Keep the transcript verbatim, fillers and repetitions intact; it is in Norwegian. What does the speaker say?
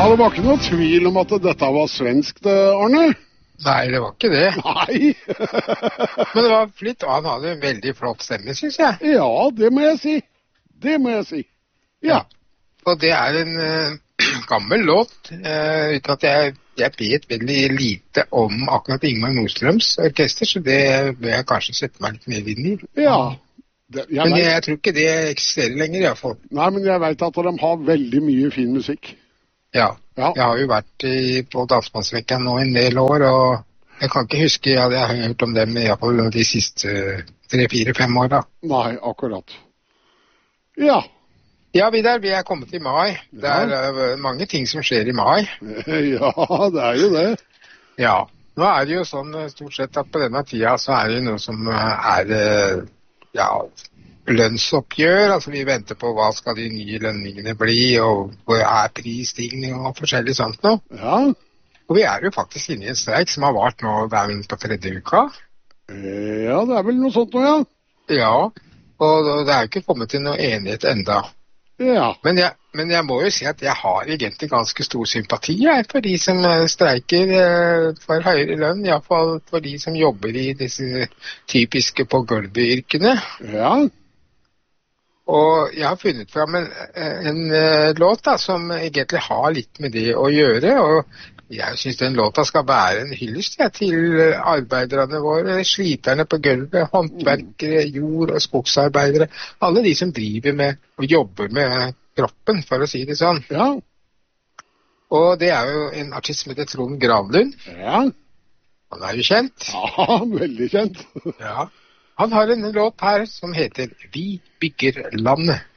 det var ikke noe tvil om at dette var svensk, det, Arne? Nei, det var ikke det. Nei. Men det var flitt, og han hadde en veldig flott stemme, synes jeg. Ja, det må jeg si. Det må jeg si. Ja. Og det er en uh, gammel låt, uh, uten at jeg, jeg vet veldig lite om akkurat Ingmar Nordstrøms orkester, så det bør jeg kanskje sette meg litt mer inn i. Ja. Det, jeg men vet... jeg tror ikke det eksisterer lenger, i hvert fall. Nei, men jeg vet at de har veldig mye fin musikk. Ja, ja. Jeg har jo vært i, på Dansmannsvekka nå en del år, og jeg kan ikke huske, ja, jeg har hørt om dem i hvert fall de siste tre, fire, fem år da. Nei, akkurat. Ja. Ja, Vidar, vi er kommet i mai. Det er uh, mange ting som skjer i mai. Ja, det er jo det. Ja, nå er det jo sånn stort sett at på denne tida så er det jo noe som er, uh, ja, lønnsoppgjør. Altså vi venter på hva skal de nye lønningene bli, og hvor er prisstigning og forskjellig sånt nå. Ja. Og vi er jo faktisk inne i en streik som har vart nå, det er vel på tredje uka. Ja, det er vel noe sånt nå, ja. Ja, og det er jo ikke kommet til noe enighet enda. Ja. Men jeg, men jeg må jo si at jeg har egentlig ganske stor sympati her for de som streiker for høyere lønn, i hvert fall for de som jobber i disse typiske på gulvyrkene. Ja. Og jeg har funnet frem en, en, en låt da, som egentlig har litt med det å gjøre, og jeg synes den låta skal være en hyllest ja, til arbeiderne våre, sliterne på gulvet, håndverkere, jord- og skogsarbeidere, alle de som driver med og jobber med kroppen, for å si det sånn. Ja. Og det er jo en artist som heter Trond Gravlund. Ja. Han er jo kjent. Ja, veldig kjent. Ja. Han har en låt her som heter Vi bygger landet.